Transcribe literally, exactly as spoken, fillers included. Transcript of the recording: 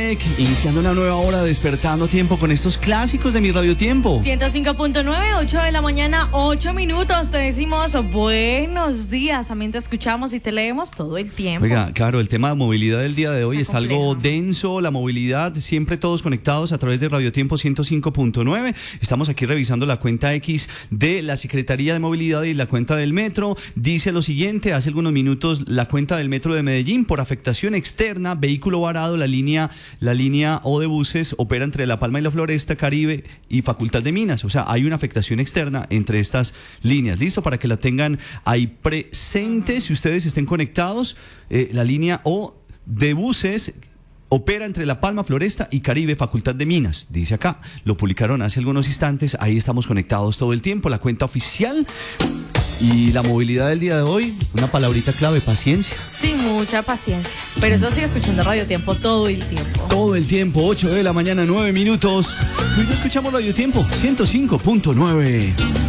Melec, iniciando una nueva hora, despertando tiempo con estos clásicos de mi Radio Tiempo. ciento cinco punto nueve, ocho de la mañana, ocho minutos. Te decimos buenos días. También te escuchamos y te leemos todo el tiempo. Oiga, claro, el tema de movilidad del día de hoy Está es algo denso. La movilidad, siempre todos conectados a través de Radio Tiempo ciento cinco punto nueve. Estamos aquí revisando la cuenta X de la Secretaría de Movilidad y la cuenta del Metro. Dice lo siguiente: hace algunos minutos la cuenta del Metro de Medellín, por afectación externa, vehículo varado, la línea, la línea O de buses opera entre La Palma y la Floresta, Caribe y Facultad de Minas. O sea, hay una afectación externa entre estas líneas. Listo, para que la tengan ahí presente. Si ustedes estén conectados, eh, la línea O de buses opera entre La Palma, Floresta y Caribe, Facultad de Minas. Dice acá, lo publicaron hace algunos instantes. Ahí estamos conectados todo el tiempo. La cuenta oficial. Y la movilidad del día de hoy, una palabrita clave: paciencia. Sí, mucha paciencia. Pero eso sigue escuchando Radio Tiempo todo el tiempo. Todo el tiempo, ocho de la mañana, nueve minutos. Tú y yo escuchamos Radio Tiempo ciento cinco punto nueve.